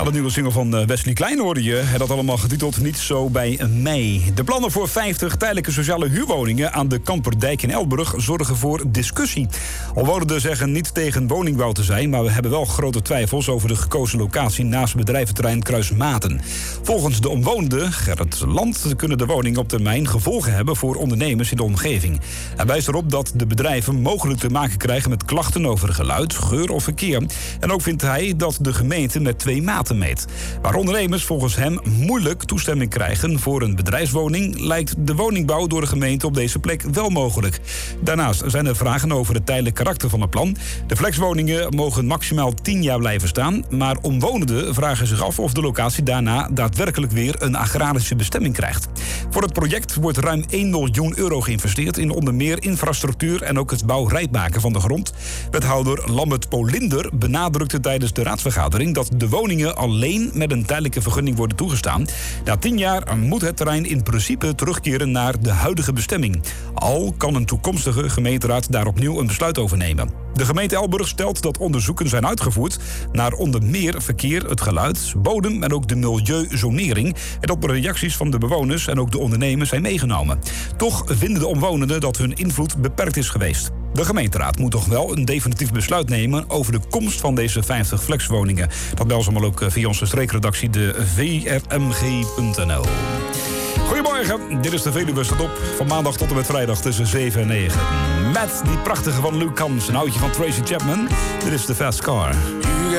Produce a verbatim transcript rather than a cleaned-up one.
Ja, de nieuwe single van Wesley Klein hoorde je. Dat allemaal getiteld Niet zo bij mij. De plannen voor vijftig tijdelijke sociale huurwoningen aan de Kamperdijk in Elburg zorgen voor discussie. Omwonenden zeggen niet tegen woningbouw te zijn, maar we hebben wel grote twijfels over de gekozen locatie naast bedrijventerrein Kruismaten. Volgens de omwonenden, Gerrit Land, kunnen de woningen op termijn gevolgen hebben voor ondernemers in de omgeving. Hij wijst erop dat de bedrijven mogelijk te maken krijgen met klachten over geluid, geur of verkeer. En ook vindt hij dat de gemeente met twee maten meet. Waar ondernemers volgens hem moeilijk toestemming krijgen voor een bedrijfswoning, lijkt de woningbouw door de gemeente op deze plek wel mogelijk. Daarnaast zijn er vragen over het tijdelijk karakter van het plan. De flexwoningen mogen maximaal tien jaar blijven staan, maar omwonenden vragen zich af of de locatie daarna daadwerkelijk weer een agrarische bestemming krijgt. Voor het project wordt ruim één miljoen euro geïnvesteerd in onder meer infrastructuur en ook het bouwrijp maken van de grond. Wethouder Lambert Polinder benadrukte tijdens de raadsvergadering dat de woningen alleen met een tijdelijke vergunning worden toegestaan. Na tien jaar moet het terrein in principe terugkeren naar de huidige bestemming. Al kan een toekomstige gemeenteraad daar opnieuw een besluit over nemen. De gemeente Elburg stelt dat onderzoeken zijn uitgevoerd naar onder meer verkeer, het geluid, bodem en ook de milieuzonering. En dat de reacties van de bewoners en ook de ondernemers zijn meegenomen. Toch vinden de omwonenden dat hun invloed beperkt is geweest. De gemeenteraad moet toch wel een definitief besluit nemen over de komst van deze vijftig flexwoningen. Dat bel ze allemaal ook via onze streekredactie, de v r m g punt n l. Goedemorgen, dit is de Veluwe staat op. Van maandag tot en met vrijdag tussen zeven en negen. Met die prachtige van Luke Combs, een oudje van Tracy Chapman. Dit is de Fast Car.